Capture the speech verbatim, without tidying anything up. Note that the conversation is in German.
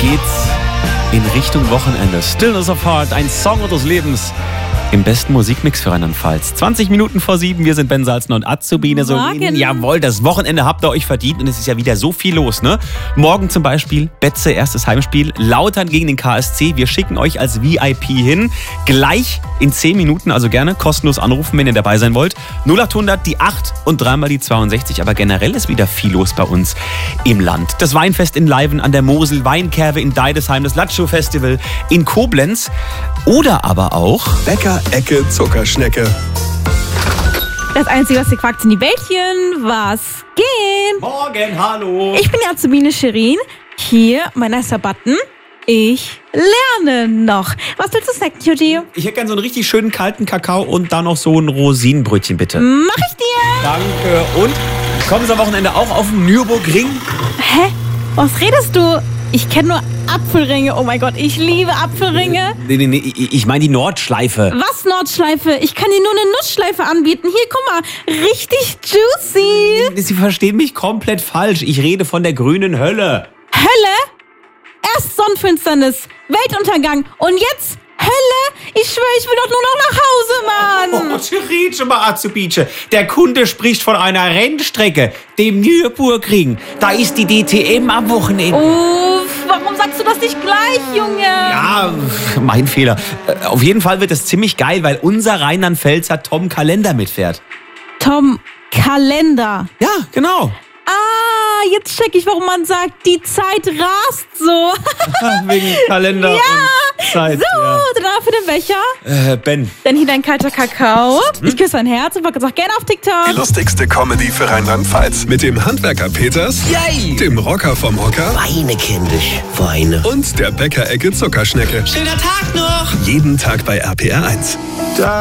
geht's in Richtung Wochenende. Stillness of Heart, ein Song unseres Lebens. Im besten Musikmix für Rheinland-Pfalz. zwanzig Minuten vor sieben, wir sind Ben Salzner und Azubine. So, jawohl, das Wochenende habt ihr euch verdient und es ist ja wieder so viel los, ne? Morgen zum Beispiel Betze, erstes Heimspiel, Lautern gegen den K S C. Wir schicken euch als V I P hin. Gleich in zehn Minuten, also gerne kostenlos anrufen, wenn ihr dabei sein wollt. null acht hundert, die acht und dreimal die zweiundsechzig. Aber generell ist wieder viel los bei uns im Land. Das Weinfest in Leiven an der Mosel, Weinkerve in Deidesheim, das Latschow-Festival in Koblenz oder aber auch Bäcker Ecke Zuckerschnecke. Das Einzige, was ihr fragt, sind die Bällchen. Was geht? Morgen, hallo. Ich bin die Azubine Shirin. Hier mein erster Button. Ich lerne noch. Was willst du snacken, Cutie? Ich hätte gerne so einen richtig schönen kalten Kakao und dann noch so ein Rosinenbrötchen, bitte. Mach ich dir. Danke. Und kommen Sie am Wochenende auch auf den Nürburgring? Hä? Was redest du? Ich kenne nur Apfelringe. Oh mein Gott, ich liebe Apfelringe. Nee, nee, nee, ich meine die Nordschleife. Was Nordschleife? Ich kann dir nur eine Nussschleife anbieten. Hier, guck mal. Richtig juicy. Sie verstehen mich komplett falsch. Ich rede von der grünen Hölle. Hölle? Erst Sonnenfinsternis, Weltuntergang und jetzt Hölle? Ich schwöre, ich will doch nur noch nach Hause, Mann. Oh, Shirin, mal Azubice. Der Kunde spricht von einer Rennstrecke, dem Nürburgring. Da ist die D T M am Wochenende. Uff, warum sagst du das nicht gleich, Junge? Ja, mein Fehler. Auf jeden Fall wird es ziemlich geil, weil unser Rheinland-Pfälzer Tom Kalender mitfährt. Tom Kalender? Ja, genau. Ah, jetzt check ich, warum man sagt, die Zeit rast so. Wegen Kalender ja, und Zeit. So, ja. dann für den Becher. Äh, Ben. Dann hier dein kalter Kakao. Hm? Ich küsse dein Herz und sag gerne auf TikTok. Die lustigste Comedy für Rheinland-Pfalz. Mit dem Handwerker Peters, Yay. Dem Rocker vom Hocker Weine, kindisch, Weine. und der Bäcker Ecke Zuckerschnecke. Schöner Tag noch. Jeden Tag bei R P R eins.